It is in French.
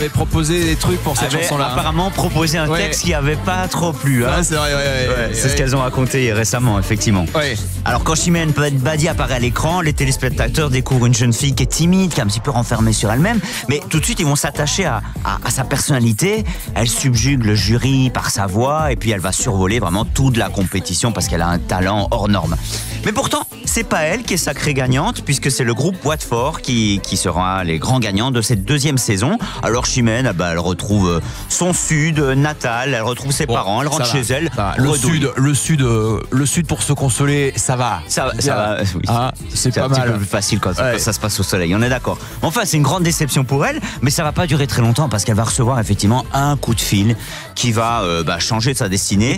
avait proposé des trucs pour cette avait chanson-là. apparemment proposé un texte qui avait pas trop plu. Hein. Ouais, c'est vrai, ouais, C'est ce qu'elles ont raconté récemment, effectivement. Ouais. Alors, quand Chimène Badi apparaît à l'écran, les téléspectateurs découvrent une jeune fille qui est timide, qui est un petit peu renfermée sur elle-même, mais tout de suite, ils vont s'attacher à sa personnalité. Elle subjugue le jury par sa voix, et puis elle va survoler vraiment toute la compétition parce qu'elle a un talent hors norme. Mais pourtant, c'est pas elle qui est sacrée gagnante, puisque c'est le groupe Watford qui sera les grands gagnants de cette deuxième saison. Alors Chimène, elle retrouve son sud natal, elle retrouve ses parents, elle rentre chez elle. Le sud pour se consoler, ça va. Ça va, oui. Ah, c'est pas un petit mal. peu plus facile quand ça se passe au soleil, on est d'accord. Enfin, c'est une grande déception pour elle, mais ça va pas durer très longtemps parce qu'elle va recevoir effectivement un coup de fil qui va changer sa destinée.